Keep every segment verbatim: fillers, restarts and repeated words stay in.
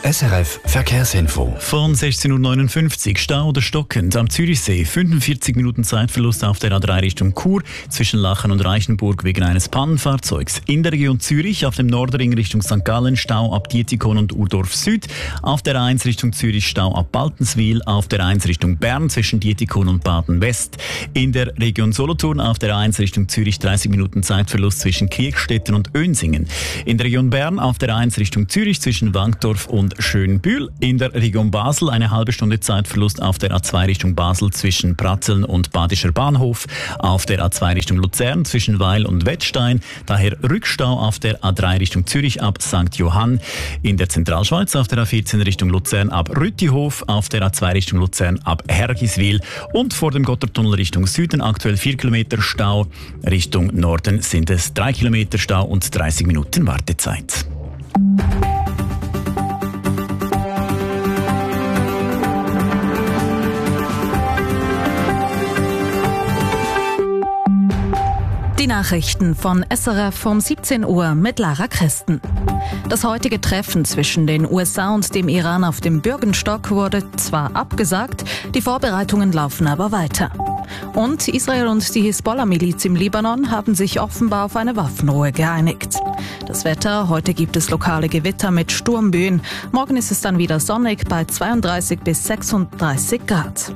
S R F Verkehrsinfo. Von sechzehn Uhr neunundfünfzig Stau oder stockend am Zürichsee. fünfundvierzig Minuten Zeitverlust auf der A drei Richtung Chur zwischen Lachen und Reichenburg wegen eines Pannenfahrzeugs. In der Region Zürich auf dem Nordring Richtung Sankt Gallen Stau ab Dietikon und Urdorf Süd. Auf der A eins Richtung Zürich Stau ab Baltenswil. Auf der A eins Richtung Bern zwischen Dietikon und Baden West. In der Region Solothurn auf der A eins Richtung Zürich dreißig Minuten Zeitverlust zwischen Kirchstetten und Önsingen. In der Region Bern auf der A eins Richtung Zürich zwischen Wankdorf und Schönbühl. In der Region Basel eine halbe Stunde Zeitverlust auf der A zwei Richtung Basel zwischen Pratzeln und Badischer Bahnhof. Auf der A zwei Richtung Luzern zwischen Weil und Wettstein. Daher Rückstau auf der A drei Richtung Zürich ab Sankt Johann. In der Zentralschweiz auf der A vierzehn Richtung Luzern ab Rüttihof. Auf der A zwei Richtung Luzern ab Hergiswil. Und vor dem Gotthardtunnel Richtung Süden aktuell vier Kilometer Stau. Richtung Norden sind es drei Kilometer Stau und dreißig Minuten Wartezeit. Die Nachrichten von S R F um siebzehn Uhr mit Lara Christen. Das heutige Treffen zwischen den U S A und dem Iran auf dem Bürgenstock wurde zwar abgesagt, die Vorbereitungen laufen aber weiter. Und Israel und die Hisbollah-Miliz im Libanon haben sich offenbar auf eine Waffenruhe geeinigt. Das Wetter: heute gibt es lokale Gewitter mit Sturmböen. Morgen ist es dann wieder sonnig bei zweiunddreißig bis sechsunddreißig Grad.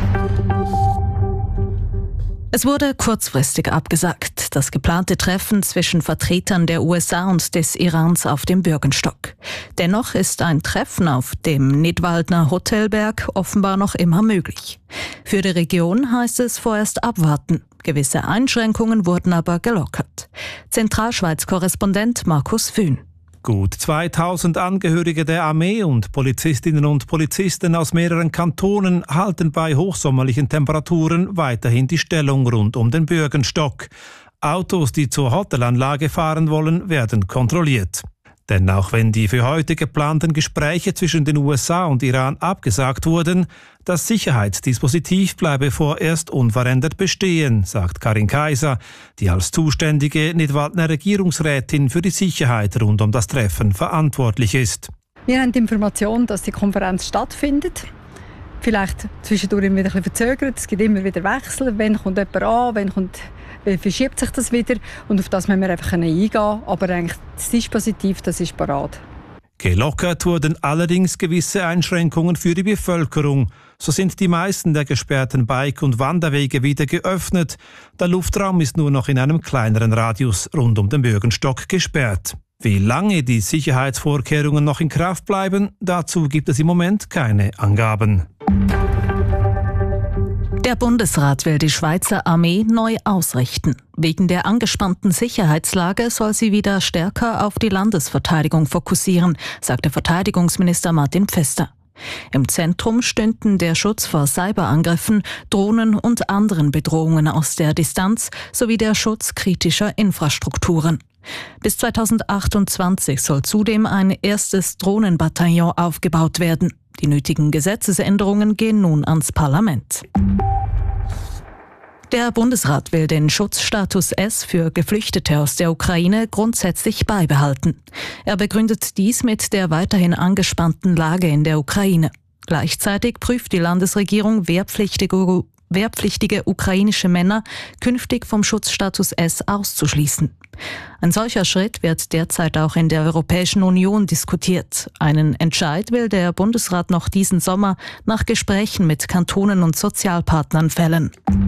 Es wurde kurzfristig abgesagt, das geplante Treffen zwischen Vertretern der U S A und des Irans auf dem Bürgenstock. Dennoch ist ein Treffen auf dem Nidwaldner Hotelberg offenbar noch immer möglich. Für die Region heißt es vorerst abwarten. Gewisse Einschränkungen wurden aber gelockert. Zentralschweiz-Korrespondent Markus Fühn. Gut zweitausend Angehörige der Armee und Polizistinnen und Polizisten aus mehreren Kantonen halten bei hochsommerlichen Temperaturen weiterhin die Stellung rund um den Bürgenstock. Autos, die zur Hotelanlage fahren wollen, werden kontrolliert. Denn auch wenn die für heute geplanten Gespräche zwischen den U S A und Iran abgesagt wurden, das Sicherheitsdispositiv bleibe vorerst unverändert bestehen, sagt Karin Kaiser, die als zuständige Nidwaldner Regierungsrätin für die Sicherheit rund um das Treffen verantwortlich ist. Wir haben die Information, dass die Konferenz stattfindet. Vielleicht zwischendurch immer wieder ein bisschen verzögert. Es gibt immer wieder Wechsel. Wann kommt jemand an, wann kommt Wie verschiebt sich das wieder? Und auf das müssen wir einfach eingehen. Aber eigentlich das Dispositiv, das ist parat. Gelockert wurden allerdings gewisse Einschränkungen für die Bevölkerung. So sind die meisten der gesperrten Bike- und Wanderwege wieder geöffnet. Der Luftraum ist nur noch in einem kleineren Radius rund um den Bürgenstock gesperrt. Wie lange die Sicherheitsvorkehrungen noch in Kraft bleiben, dazu gibt es im Moment keine Angaben. Der Bundesrat will die Schweizer Armee neu ausrichten. Wegen der angespannten Sicherheitslage soll sie wieder stärker auf die Landesverteidigung fokussieren, sagte Verteidigungsminister Martin Pfister. Im Zentrum stünden der Schutz vor Cyberangriffen, Drohnen und anderen Bedrohungen aus der Distanz sowie der Schutz kritischer Infrastrukturen. Bis zweitausendachtundzwanzig soll zudem ein erstes Drohnenbataillon aufgebaut werden. Die nötigen Gesetzesänderungen gehen nun ans Parlament. Der Bundesrat will den Schutzstatus S für Geflüchtete aus der Ukraine grundsätzlich beibehalten. Er begründet dies mit der weiterhin angespannten Lage in der Ukraine. Gleichzeitig prüft die Landesregierung wehrpflichtige, wehrpflichtige ukrainische Männer künftig vom Schutzstatus S auszuschließen. Ein solcher Schritt wird derzeit auch in der Europäischen Union diskutiert. Einen Entscheid will der Bundesrat noch diesen Sommer nach Gesprächen mit Kantonen und Sozialpartnern fällen.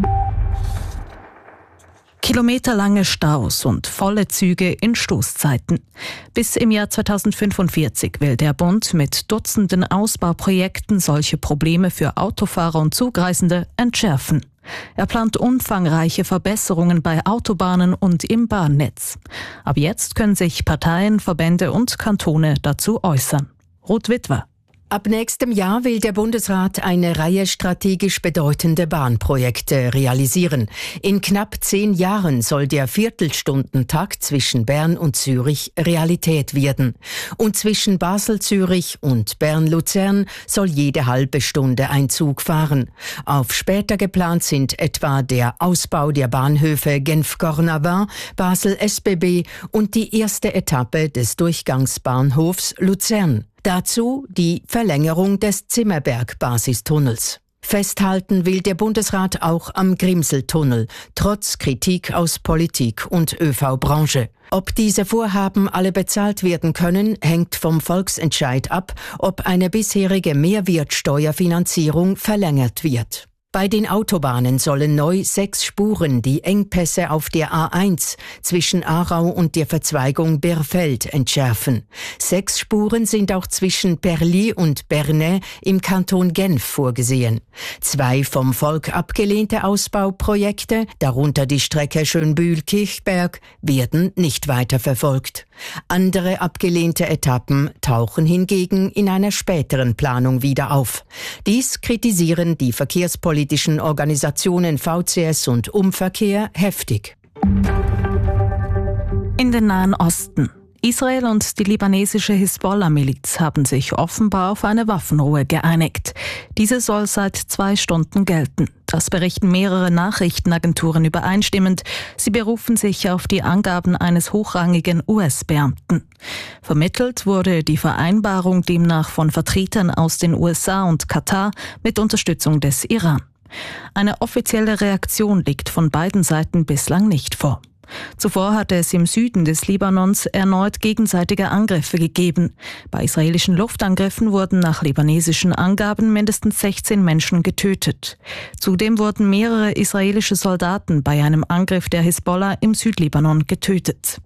Kilometerlange Staus und volle Züge in Stoßzeiten. Bis im Jahr zweitausendfünfundvierzig will der Bund mit Dutzenden Ausbauprojekten solche Probleme für Autofahrer und Zugreisende entschärfen. Er plant umfangreiche Verbesserungen bei Autobahnen und im Bahnnetz. Ab jetzt können sich Parteien, Verbände und Kantone dazu äußern. Ruth Witwer. Ab nächstem Jahr will der Bundesrat eine Reihe strategisch bedeutende Bahnprojekte realisieren. In knapp zehn Jahren soll der Viertelstundentakt zwischen Bern und Zürich Realität werden. Und zwischen Basel-Zürich und Bern-Luzern soll jede halbe Stunde ein Zug fahren. Auf später geplant sind etwa der Ausbau der Bahnhöfe Genf-Cornavin, Basel-S B B und die erste Etappe des Durchgangsbahnhofs Luzern. Dazu die Verlängerung des Zimmerberg-Basistunnels. Festhalten will der Bundesrat auch am Grimseltunnel, trotz Kritik aus Politik und ÖV-Branche. Ob diese Vorhaben alle bezahlt werden können, hängt vom Volksentscheid ab, ob eine bisherige Mehrwertsteuerfinanzierung verlängert wird. Bei den Autobahnen sollen neu sechs Spuren die Engpässe auf der A eins zwischen Aarau und der Verzweigung Birfeld entschärfen. Sechs Spuren sind auch zwischen Perlis und Bernay im Kanton Genf vorgesehen. Zwei vom Volk abgelehnte Ausbauprojekte, darunter die Strecke Schönbühl-Kirchberg, werden nicht weiterverfolgt. Andere abgelehnte Etappen tauchen hingegen in einer späteren Planung wieder auf. Dies kritisieren die verkehrspolitischen Organisationen V C S und Umverkehr heftig. In den Nahen Osten. Israel und die libanesische Hisbollah-Miliz haben sich offenbar auf eine Waffenruhe geeinigt. Diese soll seit zwei Stunden gelten. Das berichten mehrere Nachrichtenagenturen übereinstimmend. Sie berufen sich auf die Angaben eines hochrangigen U S-Beamten. Vermittelt wurde die Vereinbarung demnach von Vertretern aus den U S A und Katar mit Unterstützung des Iran. Eine offizielle Reaktion liegt von beiden Seiten bislang nicht vor. Zuvor hatte es im Süden des Libanons erneut gegenseitige Angriffe gegeben. Bei israelischen Luftangriffen wurden nach libanesischen Angaben mindestens sechzehn Menschen getötet. Zudem wurden mehrere israelische Soldaten bei einem Angriff der Hisbollah im Südlibanon getötet.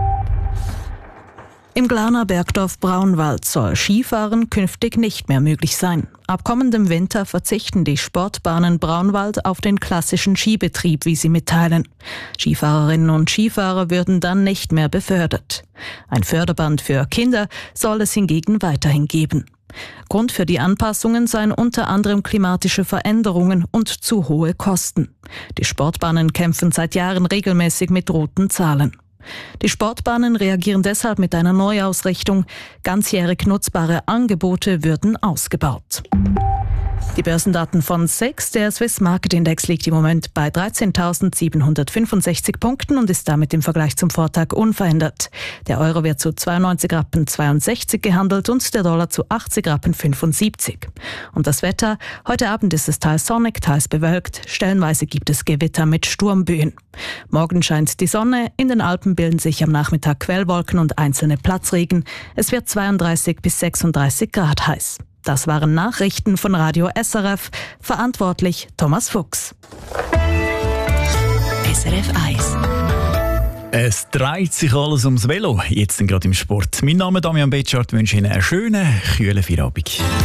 Im Glarner Bergdorf Braunwald soll Skifahren künftig nicht mehr möglich sein. Ab kommendem Winter verzichten die Sportbahnen Braunwald auf den klassischen Skibetrieb, wie sie mitteilen. Skifahrerinnen und Skifahrer würden dann nicht mehr befördert. Ein Förderband für Kinder soll es hingegen weiterhin geben. Grund für die Anpassungen seien unter anderem klimatische Veränderungen und zu hohe Kosten. Die Sportbahnen kämpfen seit Jahren regelmäßig mit roten Zahlen. Die Sportbahnen reagieren deshalb mit einer Neuausrichtung. Ganzjährig nutzbare Angebote würden ausgebaut. Die Börsendaten von S I X, der Swiss Market Index, liegt im Moment bei dreizehntausendsiebenhundertfünfundsechzig Punkten und ist damit im Vergleich zum Vortag unverändert. Der Euro wird zu zweiundneunzig Rappen zweiundsechzig gehandelt und der Dollar zu achtzig Rappen fünfundsiebzig. Und das Wetter? Heute Abend ist es teils sonnig, teils bewölkt. Stellenweise gibt es Gewitter mit Sturmböen. Morgen scheint die Sonne. In den Alpen bilden sich am Nachmittag Quellwolken und einzelne Platzregen. Es wird zweiunddreißig bis sechsunddreißig Grad heiß. Das waren Nachrichten von Radio S R F. Verantwortlich Thomas Fuchs. S R F eins. Es dreht sich alles ums Velo, jetzt gerade im Sport. Mein Name ist Damian Betschart, wünsche Ihnen einen schönen, kühlen Feierabend.